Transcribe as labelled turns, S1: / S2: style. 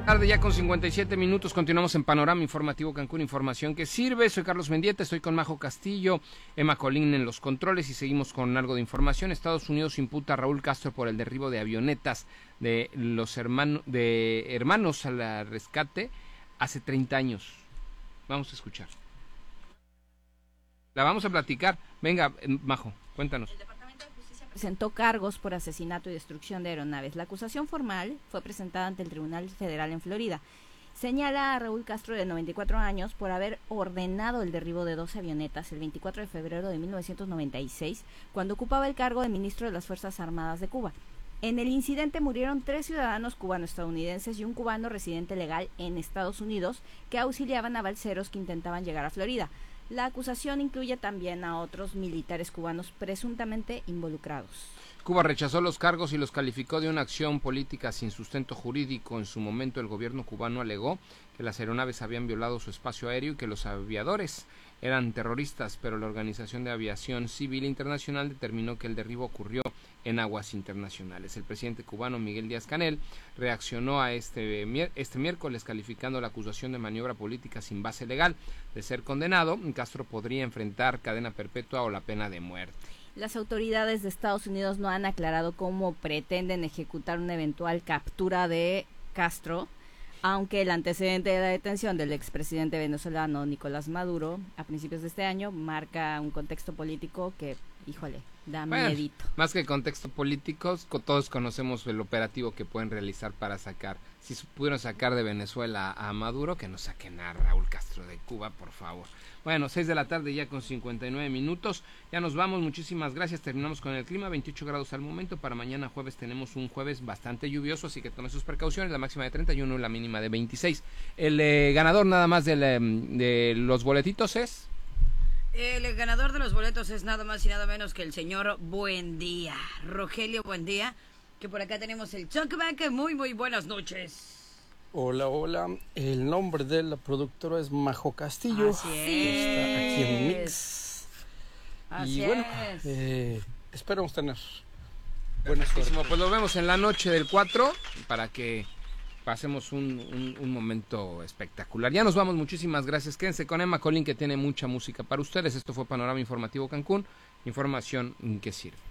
S1: Tarde ya con 57 minutos, continuamos en Panorama Informativo Cancún, información que sirve. Soy Carlos Mendieta, estoy con Majo Castillo, Emma Colín en los controles y seguimos con algo de información. Estados Unidos imputa a Raúl Castro por el derribo de avionetas de los hermanos al rescate hace 30 años. Vamos a escuchar. La vamos a platicar. Venga, Majo, cuéntanos.
S2: Presentó cargos por asesinato y destrucción de aeronaves. La acusación formal fue presentada ante el Tribunal Federal en Florida. Señala a Raúl Castro, de 94 años, por haber ordenado el derribo de 12 avionetas el 24 de febrero de 1996, cuando ocupaba el cargo de ministro de las Fuerzas Armadas de Cuba. En el incidente murieron 3 ciudadanos cubano-estadounidenses y un cubano residente legal en Estados Unidos que auxiliaban a balseros que intentaban llegar a Florida. La acusación incluye también a otros militares cubanos presuntamente involucrados.
S1: Cuba rechazó los cargos y los calificó de una acción política sin sustento jurídico. En su momento, el gobierno cubano alegó que las aeronaves habían violado su espacio aéreo y que los aviadores eran terroristas, pero la Organización de Aviación Civil Internacional determinó que el derribo ocurrió en aguas internacionales. El presidente cubano Miguel Díaz-Canel reaccionó a este miércoles calificando la acusación de maniobra política sin base legal. De ser condenado, Castro podría enfrentar cadena perpetua o la pena de muerte.
S2: Las autoridades de Estados Unidos no han aclarado cómo pretenden ejecutar una eventual captura de Castro, aunque el antecedente de la detención del expresidente venezolano Nicolás Maduro a principios de este año marca un contexto político que, híjole, da miedito.
S1: Más que contexto político, todos conocemos el operativo que pueden realizar para sacar, si pudieron sacar de Venezuela a Maduro, que no saquen a Raúl Castro de Cuba, por favor. Bueno, 6 de la tarde ya con 59 minutos, ya nos vamos, muchísimas gracias, terminamos con el clima, 28 grados al momento, para mañana jueves tenemos un jueves bastante lluvioso, así que tome sus precauciones, la máxima de 31 y la mínima de 26. El ganador nada más de los boletitos es...
S3: El ganador de los boletos es nada más y nada menos que el señor Buendía, Rogelio Buendía, que por acá tenemos el Chuckback. Muy buenas noches.
S4: Hola, hola. El nombre de la productora es Majo Castillo.
S3: Así
S4: Está aquí en Mix.
S3: Así
S4: y bueno, esperamos tener buena suerte.
S1: Pues nos vemos en la noche del 4 para que pasemos un momento espectacular. Ya nos vamos, muchísimas gracias. Quédense con Emma Colín, que tiene mucha música para ustedes. Esto fue Panorama Informativo Cancún, información que sirve.